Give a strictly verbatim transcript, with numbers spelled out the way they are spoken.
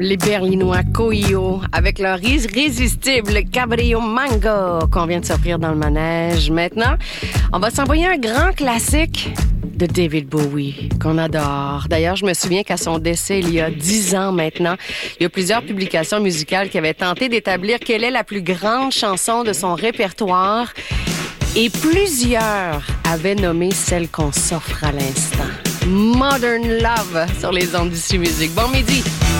Les Berlinois Coio avec leur irrésistible Cabrio Mango qu'on vient de s'offrir dans le manège. Maintenant, on va s'envoyer un grand classique de David Bowie qu'on adore. D'ailleurs, je me souviens qu'à son décès, il y a dix ans maintenant, il y a plusieurs publications musicales qui avaient tenté d'établir quelle est la plus grande chanson de son répertoire et plusieurs avaient nommé celle qu'on s'offre à l'instant. Modern Love sur les ondes du Musique. Bon midi!